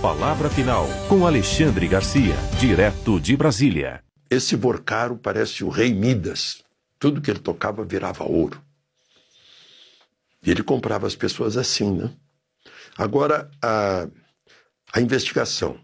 palavra final com Alexandre Garcia, direto de Brasília. Esse Vorcaro parece o rei Midas. Tudo que ele tocava virava ouro. E ele comprava as pessoas assim, né? Agora, a investigação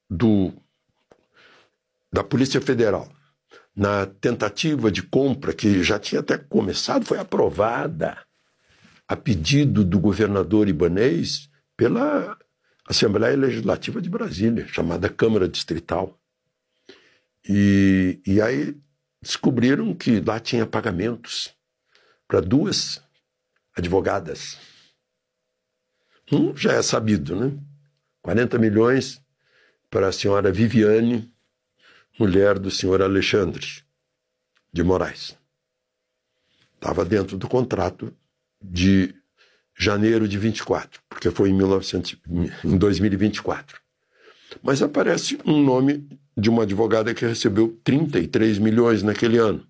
da Polícia Federal na tentativa de compra, que já tinha até começado, foi aprovada a pedido do governador Ibanez pela Assembleia Legislativa de Brasília, chamada Câmara Distrital. E aí descobriram que lá tinha pagamentos para 2 advogadas. Já é sabido, né? 40 milhões para a senhora Viviane, mulher do senhor Alexandre de Moraes. Estava dentro do contrato de janeiro de 24, porque foi em 2024. Mas aparece um nome de uma advogada que recebeu 33 milhões naquele ano.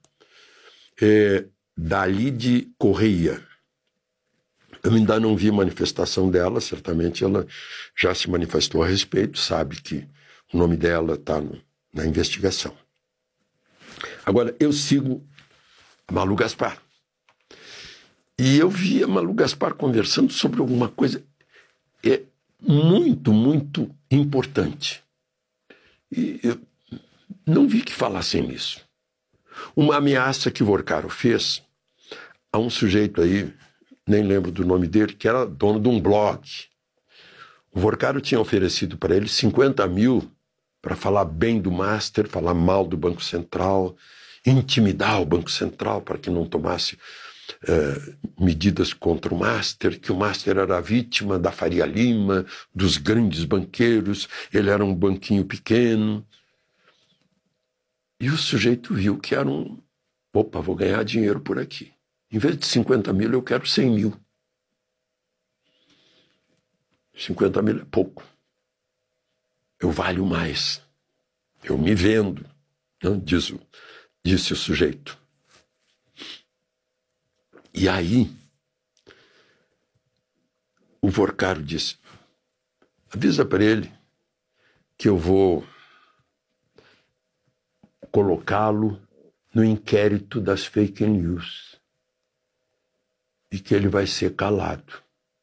Dalide Correia. Eu ainda não vi manifestação dela, certamente ela já se manifestou a respeito, sabe que o nome dela está na investigação. Agora, eu sigo a Malu Gaspar. E eu vi a Malu Gaspar conversando sobre alguma coisa muito, muito importante. E eu não vi que falassem nisso. Uma ameaça que Vorcaro fez a um sujeito aí, nem lembro do nome dele, que era dono de um blog. O Vorcaro tinha oferecido para ele 50 mil para falar bem do Master, falar mal do Banco Central, intimidar o Banco Central para que não tomasse medidas contra o Master, que o Master era vítima da Faria Lima, dos grandes banqueiros, ele era um banquinho pequeno. E o sujeito viu que era opa, vou ganhar dinheiro por aqui. Em vez de 50 mil, eu quero 100 mil. 50 mil é pouco. Eu valho mais. Eu me vendo, não? Disse o sujeito. E aí, o Vorcaro disse, avisa para ele que eu vou colocá-lo no inquérito das fake news e que ele vai ser calado.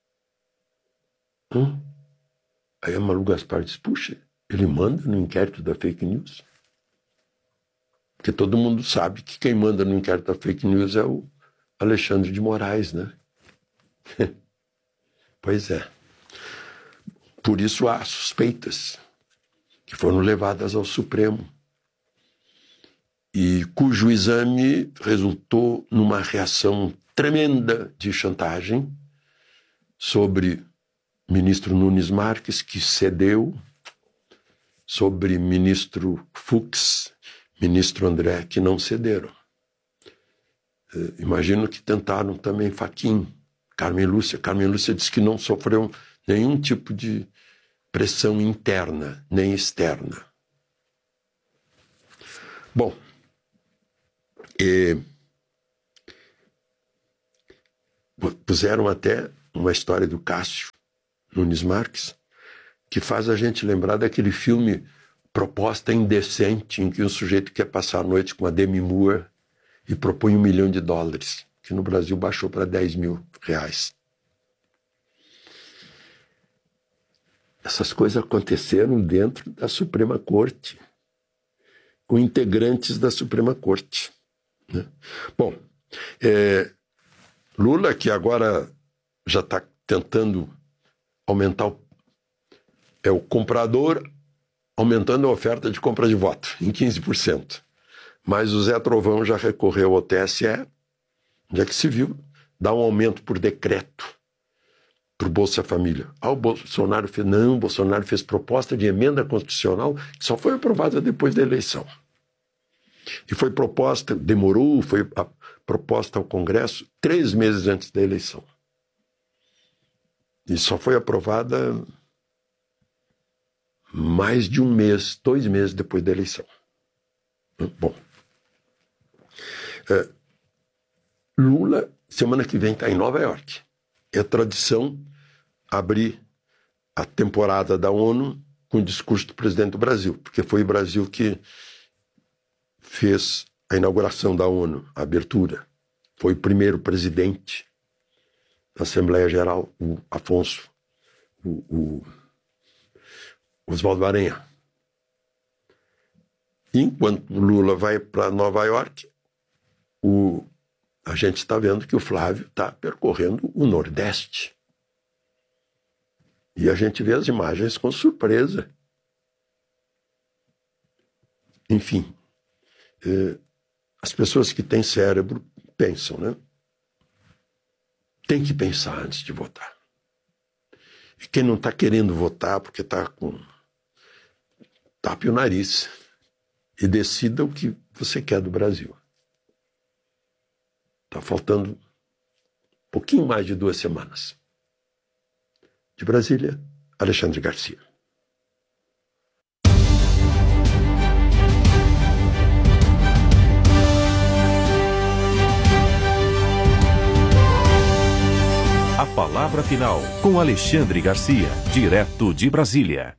Aí a Malu Gaspar disse, puxa, ele manda no inquérito da fake news? Porque todo mundo sabe que quem manda no inquérito da fake news é o Alexandre de Moraes, né? Pois é. Por isso há suspeitas que foram levadas ao Supremo e cujo exame resultou numa reação tremenda de chantagem sobre ministro Nunes Marques, que cedeu, sobre ministro Fux, ministro André, que não cederam. Imagino que tentaram também Fachin, Carmen Lúcia. Carmen Lúcia disse que não sofreu nenhum tipo de pressão interna, nem externa. Bom, puseram até uma história do Cássio Nunes Marques, que faz a gente lembrar daquele filme Proposta Indecente, em que um sujeito quer passar a noite com a Demi Moore e propõe $1 milhão, que no Brasil baixou para R$10 mil. Essas coisas aconteceram dentro da Suprema Corte, com integrantes da Suprema Corte, né? Bom, Lula, que agora já está tentando aumentar o comprador, aumentando a oferta de compra de voto em 15%. Mas o Zé Trovão já recorreu ao TSE, onde é que se viu, dá um aumento por decreto para o Bolsa Família. O Bolsonaro fez, não, o Bolsonaro fez proposta de emenda constitucional que só foi aprovada depois da eleição. E foi proposta, demorou, foi proposta ao Congresso 3 meses antes da eleição. E só foi aprovada mais de 1 mês, 2 meses depois da eleição. Bom, Lula, semana que vem, está em Nova York. É tradição abrir a temporada da ONU com o discurso do presidente do Brasil, porque foi o Brasil que fez a inauguração da ONU, a abertura. Foi o primeiro presidente da Assembleia Geral, o Afonso, o Oswaldo Aranha. E enquanto o Lula vai para Nova York, a gente está vendo que o Flávio está percorrendo o Nordeste. E a gente vê as imagens com surpresa. Enfim, as pessoas que têm cérebro pensam, né? Tem que pensar antes de votar. E quem não está querendo votar porque está com... tape o nariz e decida o que você quer do Brasil. Está faltando um pouquinho mais de 2 semanas. De Brasília, Alexandre Garcia. A palavra final com Alexandre Garcia, direto de Brasília.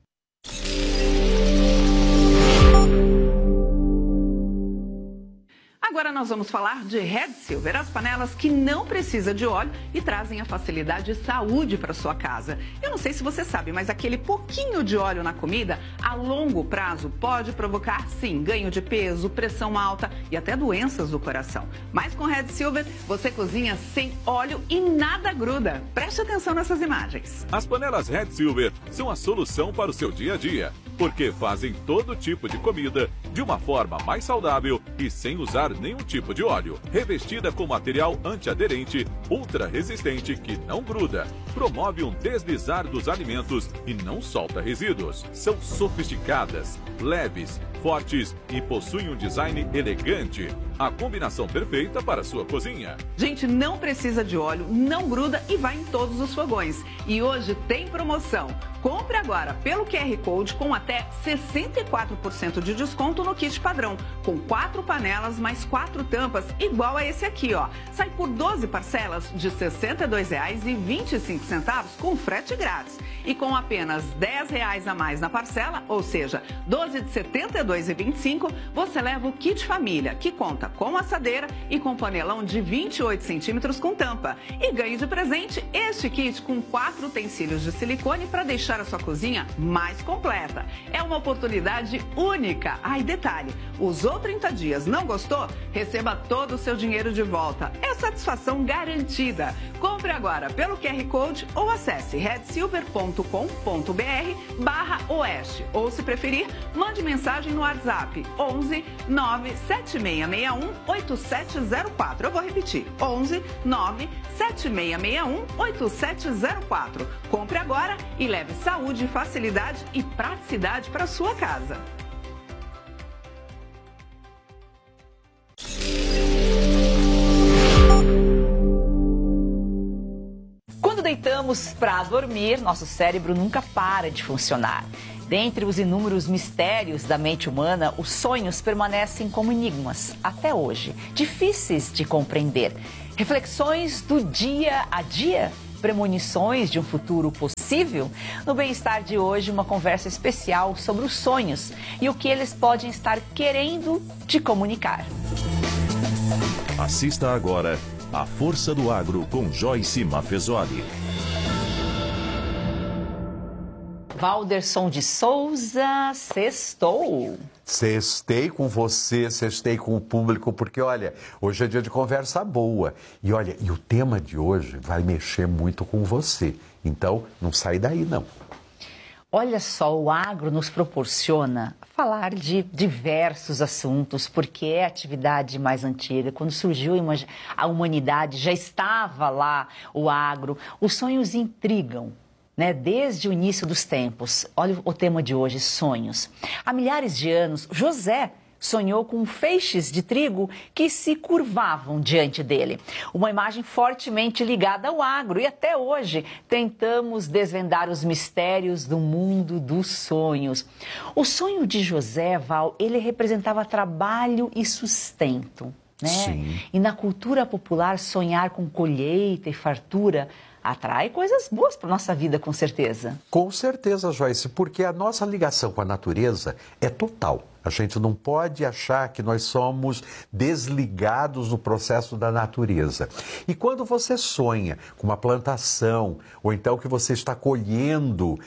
Agora nós vamos falar de Red Silver, as panelas que não precisam de óleo e trazem a facilidade e saúde para sua casa. Eu não sei se você sabe, mas aquele pouquinho de óleo na comida, a longo prazo, pode provocar, sim, ganho de peso, pressão alta e até doenças do coração. Mas com Red Silver, você cozinha sem óleo e nada gruda. Preste atenção nessas imagens. As panelas Red Silver são a solução para o seu dia a dia, porque fazem todo tipo de comida de uma forma mais saudável e sem usar nenhum tipo de óleo. Revestida com material antiaderente, ultra resistente que não gruda, promove um deslizar dos alimentos e não solta resíduos. São sofisticadas, leves, fortes e possuem um design elegante. A combinação perfeita para a sua cozinha. Gente, não precisa de óleo, não gruda e vai em todos os fogões. E hoje tem promoção. Compre agora pelo QR Code com até 64% de desconto no kit padrão, com 4 panelas mais 4 tampas, igual a esse aqui, ó. Sai por 12 parcelas de R$ 62,25 com frete grátis. E com apenas R$ 10 a mais na parcela, ou seja, 12 de R$ 72,25, você leva o kit família, que conta com assadeira e com panelão de 28 centímetros com tampa. E ganhe de presente este kit com 4 utensílios de silicone para deixar a sua cozinha mais completa. É uma oportunidade única. Ah, e detalhe, usou 30 dias, não gostou? Receba todo o seu dinheiro de volta. É satisfação garantida. Compre agora pelo QR Code ou acesse redsilver.com.br/oeste. Ou, se preferir, mande mensagem no WhatsApp 11 97661 8704. Eu vou repetir, 11 97661 8704. Compre agora e leve saúde, facilidade e praticidade para sua casa. Quando deitamos para dormir, nosso cérebro nunca para de funcionar. Dentre os inúmeros mistérios da mente humana, os sonhos permanecem como enigmas, até hoje, difíceis de compreender. Reflexões do dia a dia? Premonições de um futuro possível? No Bem-Estar de hoje, uma conversa especial sobre os sonhos e o que eles podem estar querendo te comunicar. Assista agora A Força do Agro com Joyce Maffezoli. Valderson de Souza, sextou. Sextei com você, sextei com o público, porque, olha, hoje é dia de conversa boa. E, olha, e o tema de hoje vai mexer muito com você. Então, não sai daí, não. Olha só, o agro nos proporciona falar de diversos assuntos, porque é a atividade mais antiga. Quando surgiu a humanidade, já estava lá o agro. Os sonhos intrigam, né? Desde o início dos tempos. Olha o tema de hoje, sonhos. Há milhares de anos, José sonhou com feixes de trigo que se curvavam diante dele. Uma imagem fortemente ligada ao agro. E até hoje tentamos desvendar os mistérios do mundo dos sonhos. O sonho de José, Val, ele representava trabalho e sustento, né? Sim. E na cultura popular, sonhar com colheita e fartura atrai coisas boas para nossa vida, com certeza. Com certeza, Joyce, porque a nossa ligação com a natureza é total. A gente não pode achar que nós somos desligados do processo da natureza. E quando você sonha com uma plantação, ou então que você está colhendo,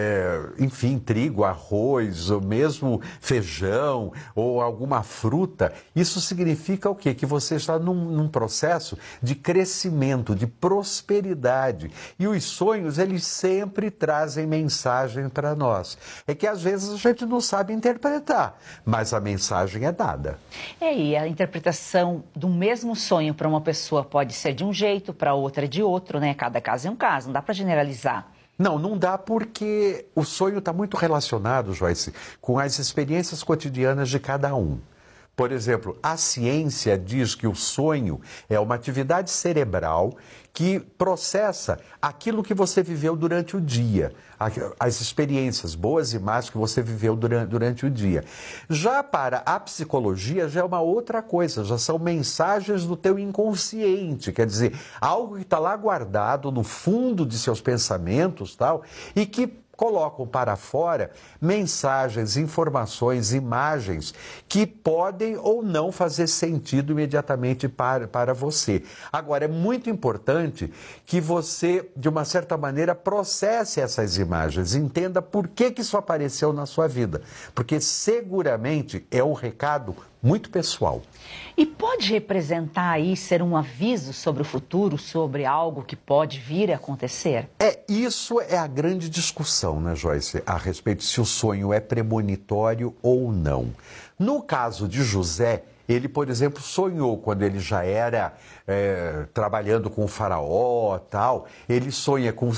enfim, trigo, arroz, ou mesmo feijão, ou alguma fruta, isso significa o quê? Que você está num processo de crescimento, de prosperidade. E os sonhos, eles sempre trazem mensagem para nós. É que às vezes a gente não sabe interpretar, mas a mensagem é dada. E a interpretação do mesmo sonho para uma pessoa pode ser de um jeito, para outra de outro, né? Cada caso é um caso, não dá para generalizar. Não dá porque o sonho está muito relacionado, Joyce, com as experiências cotidianas de cada um. Por exemplo, a ciência diz que o sonho é uma atividade cerebral que processa aquilo que você viveu durante o dia, as experiências boas e más que você viveu durante o dia. Já para a psicologia já é uma outra coisa, já são mensagens do teu inconsciente, quer dizer, algo que está lá guardado no fundo de seus pensamentos, tal, e que colocam para fora mensagens, informações, imagens que podem ou não fazer sentido imediatamente para você. Agora, é muito importante que você, de uma certa maneira, processe essas imagens, entenda por que isso apareceu na sua vida, porque seguramente é um recado muito pessoal. E pode representar aí, ser um aviso sobre o futuro, sobre algo que pode vir a acontecer? Isso é a grande discussão, né, Joyce, a respeito se o sonho é premonitório ou não. No caso de José, ele, por exemplo, sonhou quando ele já era trabalhando com o faraó, tal, ele sonha com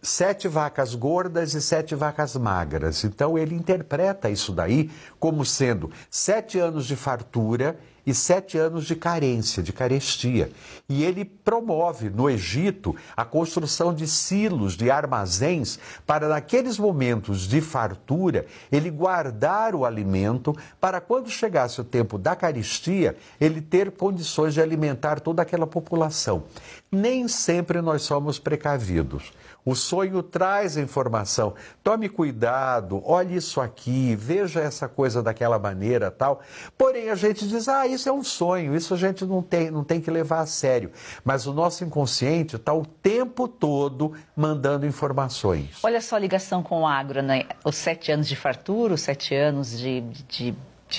7 vacas gordas e 7 vacas magras. Então ele interpreta isso daí como sendo 7 anos de fartura e 7 anos de carência, de carestia. E ele promove no Egito a construção de silos, de armazéns, para naqueles momentos de fartura, ele guardar o alimento para quando chegasse o tempo da carestia, ele ter condições de alimentar toda aquela população. Nem sempre nós somos precavidos. O sonho traz a informação, tome cuidado, olhe isso aqui, veja essa coisa daquela maneira, tal. Porém, a gente diz, isso é um sonho, isso a gente não tem que levar a sério. Mas o nosso inconsciente está o tempo todo mandando informações. Olha só a ligação com o agro, né? Os 7 anos de fartura, os 7 anos de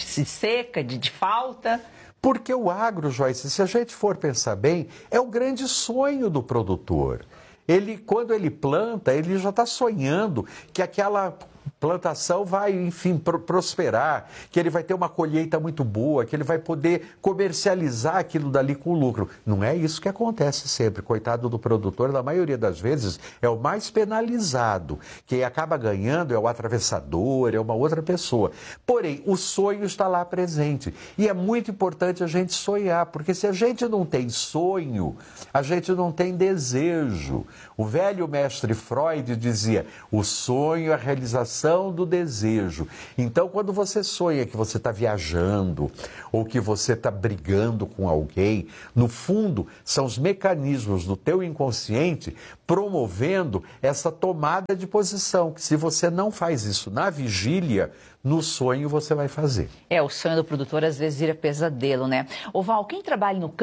seca, de falta. Porque o agro, Joyce, se a gente for pensar bem, é o grande sonho do produtor. Quando ele planta, ele já está sonhando que aquela plantação vai, enfim, prosperar, que ele vai ter uma colheita muito boa, que ele vai poder comercializar aquilo dali com lucro. Não é isso que acontece sempre. Coitado do produtor, na maioria das vezes, é o mais penalizado. Quem acaba ganhando é o atravessador, é uma outra pessoa. Porém, o sonho está lá presente. E é muito importante a gente sonhar, porque se a gente não tem sonho, a gente não tem desejo. O velho mestre Freud dizia, o sonho é a realização do desejo. Então, quando você sonha que você está viajando ou que você está brigando com alguém, no fundo, são os mecanismos do teu inconsciente promovendo essa tomada de posição, que se você não faz isso na vigília, no sonho você vai fazer. O sonho do produtor às vezes vira pesadelo, né? Ô Val, quem trabalha no campo